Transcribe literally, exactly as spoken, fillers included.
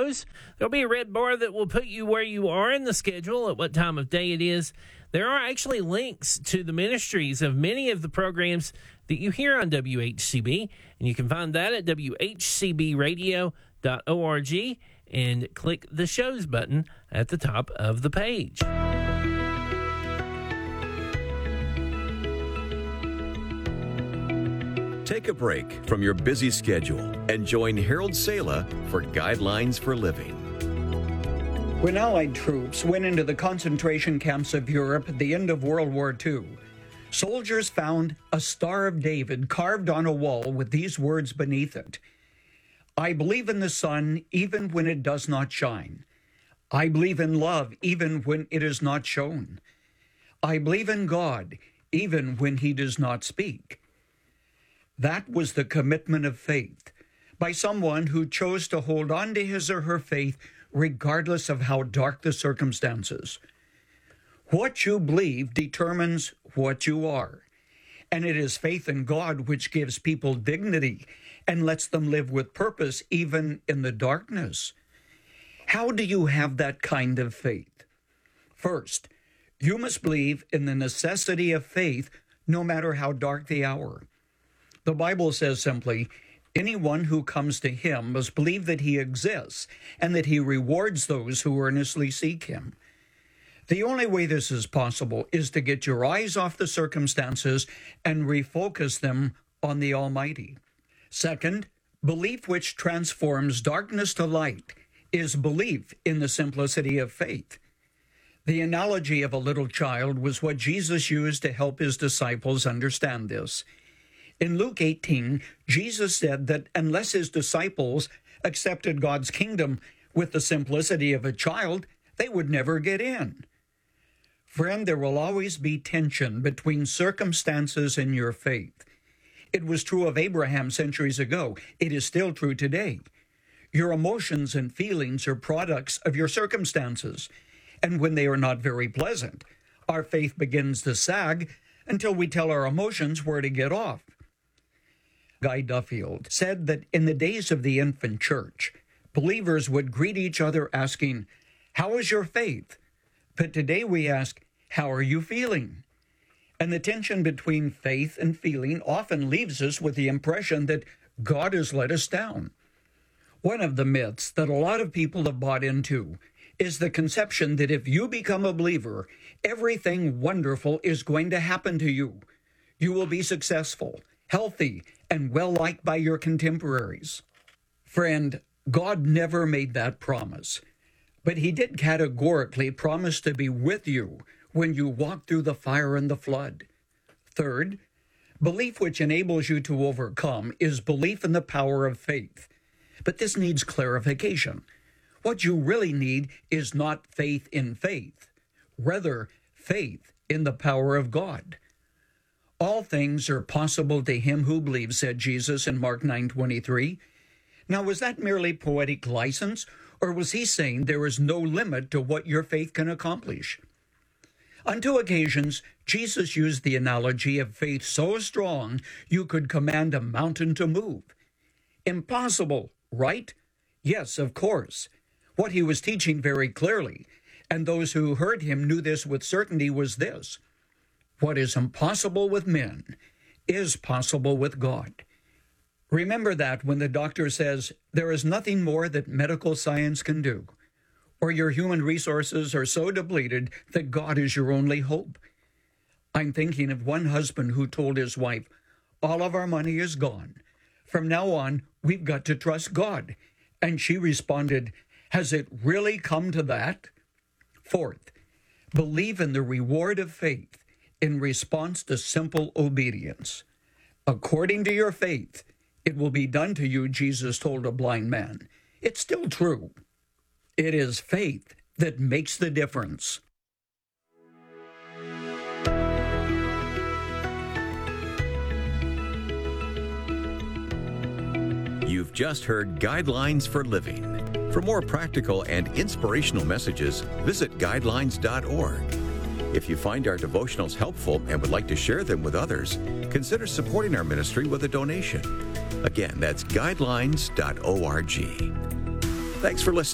shows. There'll be a red bar that will put you where you are in the schedule, at what time of day it is. There are actually links to the ministries of many of the programs that you hear on W H C B, and you can find that at w h c b radio dot org and click the shows button at the top of the page. Take a break from your busy schedule and join Harold Sala for Guidelines for Living. When Allied troops went into the concentration camps of Europe at the end of World War Two, soldiers found a Star of David carved on a wall with these words beneath it: I believe in the sun even when it does not shine. I believe in love even when it is not shown. I believe in God even when he does not speak. That was the commitment of faith by someone who chose to hold on to his or her faith regardless of how dark the circumstances. What you believe determines what you are, and it is faith in God which gives people dignity and lets them live with purpose even in the darkness. How do you have that kind of faith? First, you must believe in the necessity of faith no matter how dark the hour. The Bible says simply, anyone who comes to him must believe that he exists and that he rewards those who earnestly seek him. The only way this is possible is to get your eyes off the circumstances and refocus them on the Almighty. Second, belief which transforms darkness to light is belief in the simplicity of faith. The analogy of a little child was what Jesus used to help his disciples understand this. In Luke eighteen, Jesus said that unless his disciples accepted God's kingdom with the simplicity of a child, they would never get in. Friend, there will always be tension between circumstances and your faith. It was true of Abraham centuries ago. It is still true today. Your emotions and feelings are products of your circumstances, and when they are not very pleasant, our faith begins to sag until we tell our emotions where to get off. Guy Duffield said that in the days of the infant church, believers would greet each other asking, "How is your faith?" But today we ask, "How are you feeling?" And the tension between faith and feeling often leaves us with the impression that God has let us down. One of the myths that a lot of people have bought into is the conception that if you become a believer, everything wonderful is going to happen to you. You will be successful, healthy, and well-liked by your contemporaries. Friend, God never made that promise, but he did categorically promise to be with you when you walk through the fire and the flood. Third, belief which enables you to overcome is belief in the power of faith. But this needs clarification. What you really need is not faith in faith, rather faith in the power of God. All things are possible to him who believes, said Jesus in Mark nine twenty-three. Now, was that merely poetic license, or was he saying there is no limit to what your faith can accomplish? On two occasions, Jesus used the analogy of faith so strong you could command a mountain to move. Impossible, right? Yes, of course. What he was teaching very clearly, and those who heard him knew this with certainty, was this: what is impossible with men is possible with God. Remember that when the doctor says there is nothing more that medical science can do, or your human resources are so depleted that God is your only hope. I'm thinking of one husband who told his wife, "All of our money is gone. From now on, we've got to trust God." And she responded, "Has it really come to that?" Fourth, believe in the reward of faith in response to simple obedience. According to your faith, it will be done to you, Jesus told a blind man. It's still true. It is faith that makes the difference. You've just heard Guidelines for Living. For more practical and inspirational messages, visit guidelines dot org. If you find our devotionals helpful and would like to share them with others, consider supporting our ministry with a donation. Again, that's guidelines dot org. Thanks for listening.